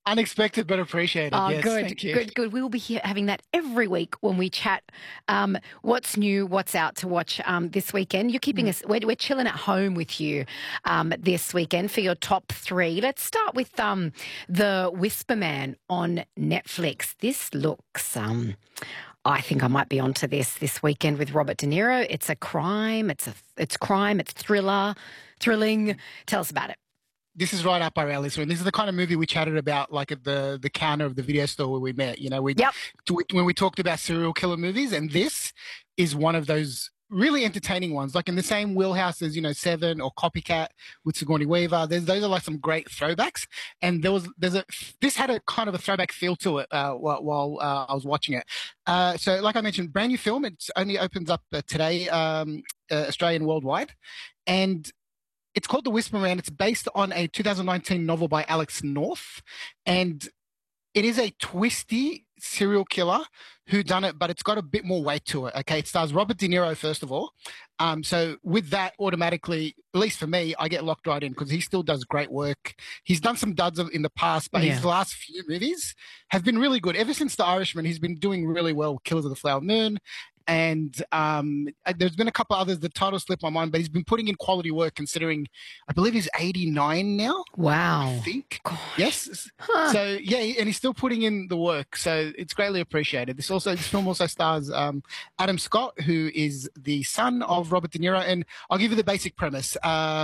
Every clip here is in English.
Unexpected but appreciated. Oh, Yes, good, thank you. good, good. We will be here having that every week when we chat what's new, what's out to watch this weekend. You're keeping us, we're chilling at home with you this weekend for your top three. Let's start with The Whisper Man on Netflix. This looks, I think I might be onto this weekend with Robert De Niro. It's a crime, it's thriller, thrilling. Tell us about it. This is right up our alley. So this is the kind of movie we chatted about, like at the counter of the video store where we met. You know, Yep. when we talked about serial killer movies, and this is one of those really entertaining ones, like in the same wheelhouse as, you know, Seven or Copycat with Sigourney Weaver. Those are like some great throwbacks, and this had a kind of a throwback feel to it while I was watching it. So, like I mentioned, brand new film. It only opens up today, Australian worldwide, and it's called The Whisper Man. It's based on a 2019 novel by Alex North, and it is a twisty serial killer who done it, but it's got a bit more weight to it. Okay, it stars Robert De Niro first of all, so with that, automatically, at least for me, I get locked right in because he still does great work. He's done some duds in the past, but his last few movies have been really good. Ever since The Irishman, he's been doing really well. Killers of the Flower Moon. And there's been a couple others. The title slipped my mind, but he's been putting in quality work considering, I believe he's 89 now. Wow. I think. Gosh. Yes. Huh. So, yeah, and he's still putting in the work. So it's greatly appreciated. This film also stars Adam Scott, who is the son of Robert De Niro. And I'll give you the basic premise.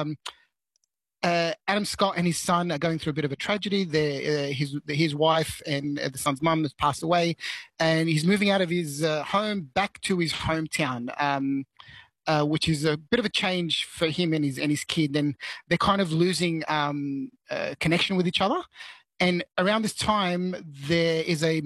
Adam Scott and his son are going through a bit of a tragedy. His wife and the son's mum has passed away, and he's moving out of his home back to his hometown, which is a bit of a change for him and his kid. And they're kind of losing connection with each other. And around this time, there is a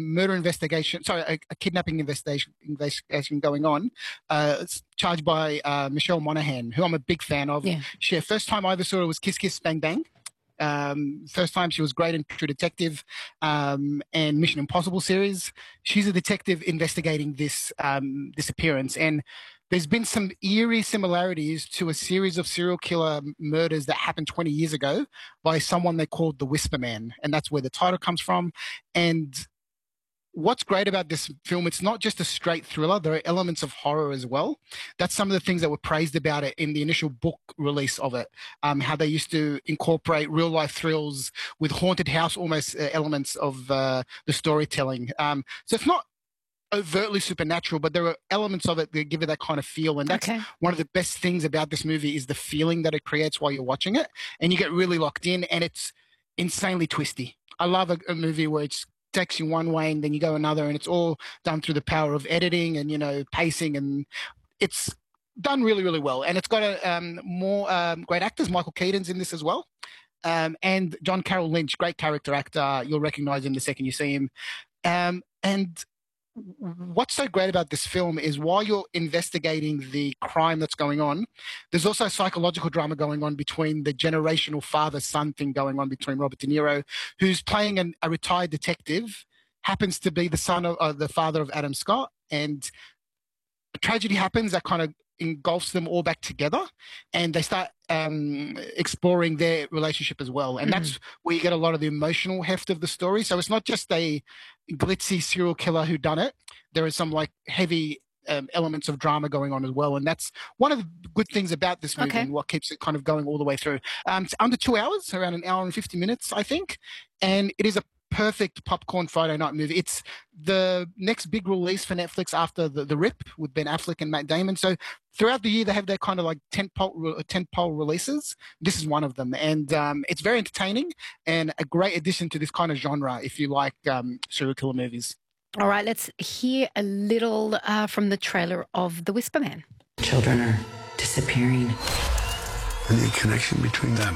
kidnapping investigation going on. It's charged by Michelle Monaghan, who I'm a big fan of. Yeah. First time I ever saw her was Kiss Kiss Bang Bang. First time she was great in True Detective and Mission Impossible series. She's a detective investigating this disappearance, and there's been some eerie similarities to a series of serial killer murders that happened 20 years ago by someone they called the Whisper Man, and that's where the title comes from. And what's great about this film, it's not just a straight thriller. There are elements of horror as well. That's some of the things that were praised about it in the initial book release of it, how they used to incorporate real-life thrills with haunted house almost elements of the storytelling. So it's not overtly supernatural, but there are elements of it that give it that kind of feel. And that's one of the best things about this movie is the feeling that it creates while you're watching it. And you get really locked in, and it's insanely twisty. I love a movie where it takes you one way and then you go another, and it's all done through the power of editing and, you know, pacing, and it's done really, really well. And it's got more great actors. Michael Keaton's in this as well. And John Carroll Lynch, great character actor. You'll recognize him the second you see him. And what's so great about this film is while you're investigating the crime that's going on, there's also psychological drama going on between the generational father-son thing going on between Robert De Niro, who's playing a retired detective, happens to be the son of the father of Adam Scott, and a tragedy happens that kind of engulfs them all back together, and they start exploring their relationship as well. And that's where you get a lot of the emotional heft of the story. So it's not just a glitzy serial killer who done it. There is some like heavy elements of drama going on as well. And that's one of the good things about this movie and what keeps it kind of going all the way through. It's under 2 hours, around an hour and 50 minutes, I think. And it is a perfect popcorn Friday night movie. It's the next big release for Netflix after the Rip with Ben Affleck and Matt Damon. So throughout the year, they have their kind of like tentpole releases. This is one of them. And it's very entertaining and a great addition to this kind of genre if you like serial killer movies. All right, let's hear a little from the trailer of The Whisper Man. Children are disappearing. Any connection between them?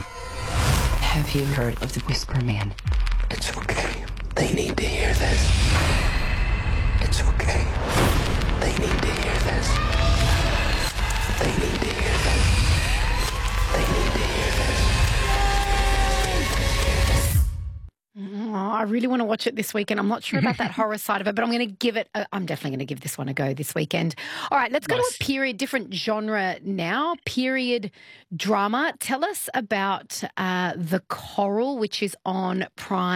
Have you heard of The Whisper Man? It's okay. They need to hear this. It's okay. They need to hear this. They need to hear this. They need to hear this. I really want to watch it this weekend. I'm not sure about that horror side of it, but I'm going to give it I'm definitely going to give this one a go this weekend. All right, let's go to a period, different genre now, period drama. Tell us about The Coral, which is on Prime.